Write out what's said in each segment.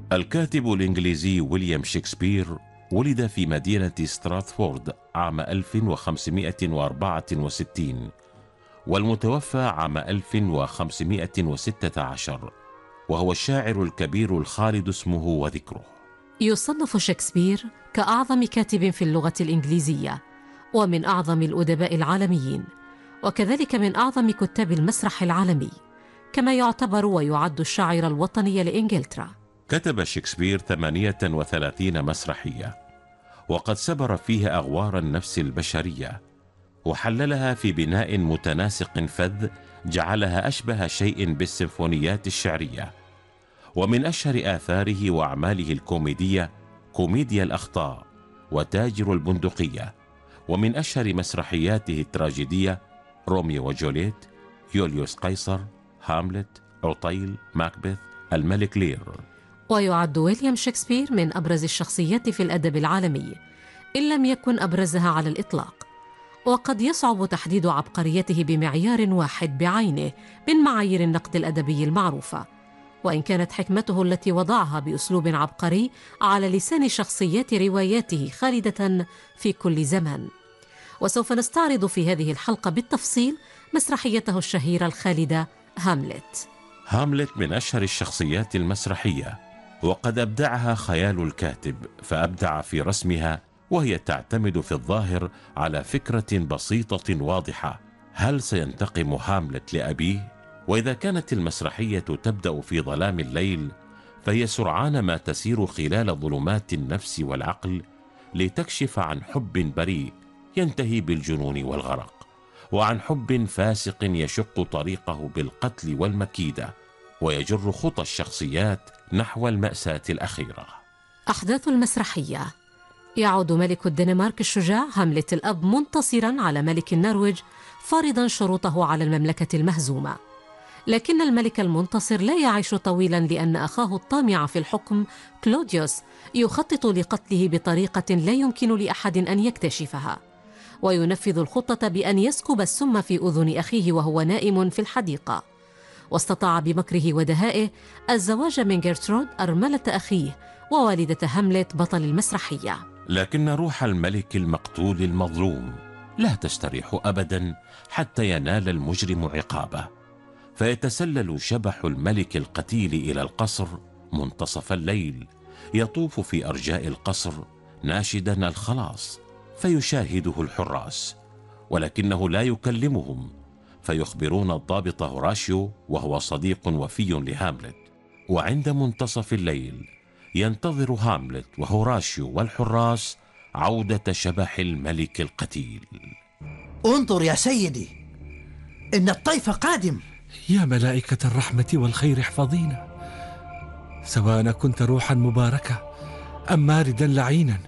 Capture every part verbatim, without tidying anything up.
الكاتب الإنجليزي ويليام شكسبير ولد في مدينة ستراثفورد عام ألف وخمسمائة وأربعة وستين والمتوفى عام ألف وخمسمائة وستة عشر، وهو الشاعر الكبير الخالد اسمه وذكره. يصنف شكسبير كأعظم كاتب في اللغة الإنجليزية ومن أعظم الأدباء العالميين، وكذلك من أعظم كتاب المسرح العالمي، كما يعتبر ويعد الشاعر الوطني لإنجلترا. كتب شكسبير ثمانية وثلاثين مسرحية، وقد سبر فيها أغوار النفس البشرية وحللها في بناء متناسق فذ جعلها أشبه شيء بالسيمفونيات الشعرية. ومن أشهر آثاره وأعماله الكوميدية كوميديا الأخطاء وتاجر البندقية، ومن أشهر مسرحياته التراجيدية روميو وجوليت، يوليوس قيصر، هاملت، عطيل، ماكبث، الملك لير. ويعد ويليام شكسبير من أبرز الشخصيات في الأدب العالمي، إن لم يكن أبرزها على الإطلاق، وقد يصعب تحديد عبقريته بمعيار واحد بعينه من معايير النقد الأدبي المعروفة، وإن كانت حكمته التي وضعها بأسلوب عبقري على لسان شخصيات رواياته خالدة في كل زمان. وسوف نستعرض في هذه الحلقة بالتفصيل مسرحيته الشهيرة الخالدة هاملت. هاملت من أشهر الشخصيات المسرحية، وقد أبدعها خيال الكاتب، فأبدع في رسمها، وهي تعتمد في الظاهر على فكرة بسيطة واضحة: هل سينتقم هاملت لأبيه؟ وإذا كانت المسرحية تبدأ في ظلام الليل، فهي سرعان ما تسير خلال ظلمات النفس والعقل لتكشف عن حب بريء ينتهي بالجنون والغرق، وعن حب فاسق يشق طريقه بالقتل والمكيدة، ويجر خطى الشخصيات نحو المأساة الأخيرة. أحداث المسرحية: يعود ملك الدنمارك الشجاع هاملت الأب منتصرا على ملك النرويج، فارضا شروطه على المملكة المهزومة، لكن الملك المنتصر لا يعيش طويلا، لأن أخاه الطامع في الحكم كلوديوس يخطط لقتله بطريقة لا يمكن لأحد أن يكتشفها، وينفذ الخطة بأن يسكب السم في أذن أخيه وهو نائم في الحديقة. واستطاع بمكره ودهائه الزواج من جيرترود أرملة أخيه ووالدة هاملت بطل المسرحية. لكن روح الملك المقتول المظلوم لا تستريح أبدا حتى ينال المجرم عقابه، فيتسلل شبح الملك القتيل إلى القصر منتصف الليل، يطوف في أرجاء القصر ناشدا الخلاص، فيشاهده الحراس، ولكنه لا يكلمهم، فيخبرون الضابط هوراشيو وهو صديق وفي لهاملت. وعند منتصف الليل ينتظر هاملت وهوراشيو والحراس عودة شبح الملك القتيل. انظر يا سيدي، إن الطيف قادم. يا ملائكة الرحمة والخير احفظينا، سواء كنت روحا مباركة أم ماردا لعينا،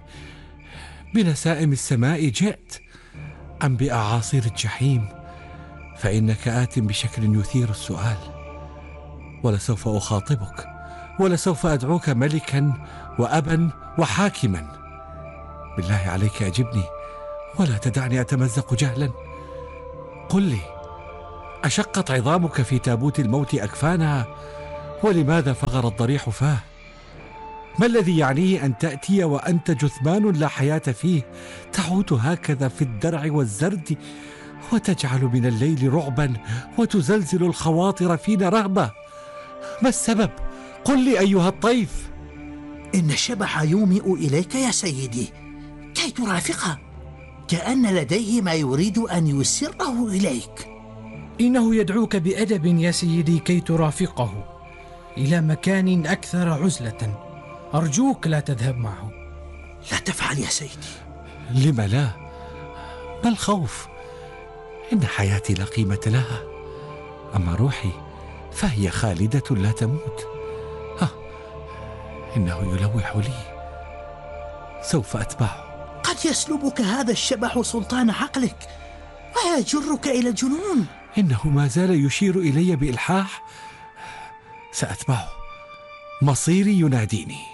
بنسائم السماء جئت أم بأعاصير الجحيم، فإنك آت بشكل يثير السؤال، ولسوف أخاطبك، ولسوف أدعوك ملكا وأبا وحاكما. بالله عليك أجبني، ولا تدعني أتمزق جهلا. قل لي، أشقت عظامك في تابوت الموت أكفانها؟ ولماذا فغر الضريح فاه؟ ما الذي يعنيه أن تأتي وأنت جثمان لا حياة فيه، تعود هكذا في الدرع والزرد، وتجعل من الليل رعبا وتزلزل الخواطر فينا رهبة؟ ما السبب؟ قل لي أيها الطيف. إن الشبح يومئ إليك يا سيدي كي ترافقه، كأن لديه ما يريد أن يسره إليك. إنه يدعوك بأدب يا سيدي كي ترافقه إلى مكان أكثر عزلة، أرجوك لا تذهب معه. لا تفعل يا سيدي. لم لا؟ ما الخوف؟ إن حياتي لا قيمة لها، أما روحي فهي خالدة لا تموت. ها، إنه يلوح لي، سوف أتبعه. قد يسلبك هذا الشبح سلطان عقلك ويجرك إلى الجنون. إنه ما زال يشير إلي بإلحاح، سأتبعه، مصيري يناديني.